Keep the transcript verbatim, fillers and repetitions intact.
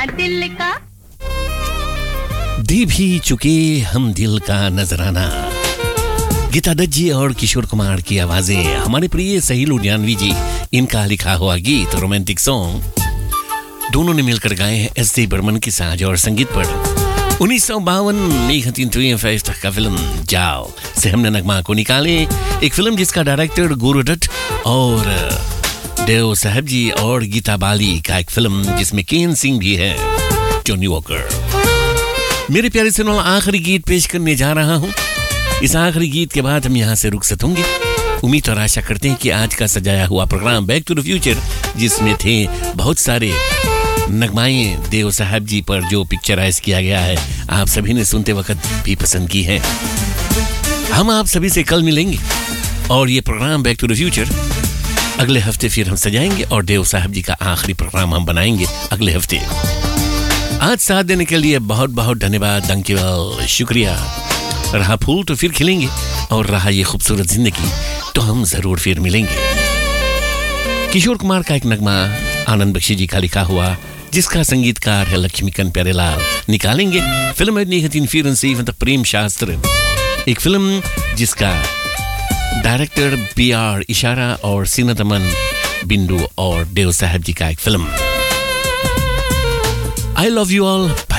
दिल का दे भी चुके हम दिल का नजराना। गीता दत्त जी और किशोर कुमार की आवाजें, हमारे प्रिय सही लुधियानवी जी, इनका लिखा हुआ गीत, रोमांटिक सॉन्ग दोनों ने मिलकर गाए हैं एस डी बर्मन की साज और संगीत पर। उन्नीस सौ बावन का फिल्म जाओ से हमने नगमा को निकाले। एक फिल्म जिसका डायरेक्टर गुरु दत्त और देव साहब जी और गीता बाली का एक फिल्म जिसमें केन सिंह भी है, जॉनी वॉकर। मेरे प्यारे सुनो, आखिरी गीत पेश करने जा रहा हूं। इस आखिरी गीत के बाद हम यहां से रुखसत होंगे। उम्मीद और आशा करते हैं कि आज का सजाया हुआ प्रोग्राम बैक टू द फ्यूचर, जिसमें थे बहुत सारे नगमाएं देव साहब जी पर जो पिक्चराइज किया गया है, आप सभी ने सुनते वक्त भी पसंद की है। हम आप सभी से कल मिलेंगे और ये प्रोग्राम बैक टू द फ्यूचर अगले हफ्ते फिर हम सजाएंगे और देव साहब जी का आखिरी प्रोग्राम हम बनाएंगे अगले हफ्ते। आज साथ देने के लिए बहुत बहुत धन्यवाद, थैंक शुक्रिया। रहा फूल तो फिर खिलेंगे और रहा ये खूबसूरत जिंदगी तो हम जरूर फिर मिलेंगे। किशोर कुमार का एक नगमा आनंद बख्शी जी का लिखा हुआ, जिसका संगीतकार है लक्ष्मीकांत प्यारेलाल, निकालेंगे। फिल्म है निहतीन फिरंसी मतलब प्रेम शास्त्र, एक फिल्म जिसका डायरेक्टर बी आर इशारा और सीनत अमन बिंदु और देव साहब जी का एक film. I love you all.